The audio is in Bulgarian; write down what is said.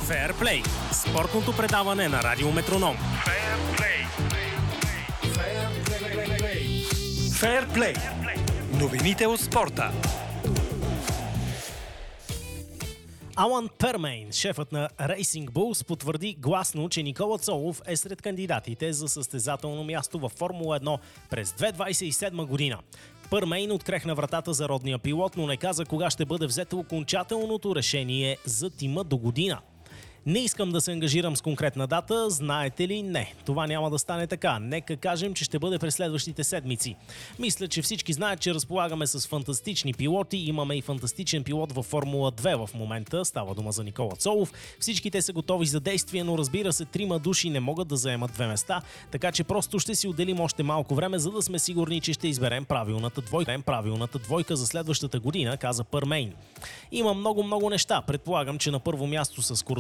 Феърплей – спортното предаване на Радио Метроном. Феърплей. Новините от спорта. Алан Пермейн, шефът на Racing Bulls, потвърди гласно, че Никола Цолов е сред кандидатите за състезателно място във Формула 1 през 2027 година. Пермейн открехна вратата за родния пилот, но не каза кога ще бъде взето окончателното решение за тима до година. Не искам да се ангажирам с конкретна дата, знаете ли? Не. Това няма да стане така. Нека кажем, че ще бъде през следващите седмици. Мисля, че всички знаят, че разполагаме с фантастични пилоти. Имаме и фантастичен пилот във Формула 2 в момента. Става дума за Никола Цолов. Всички те са готови за действие, но разбира се, 3 души не могат да заемат 2 места, така че просто ще си отделим още малко време, за да сме сигурни, че ще изберем правилната двойка за следващата година, каза Пермейн. Има много неща. Предполагам, че на първо място са скоростта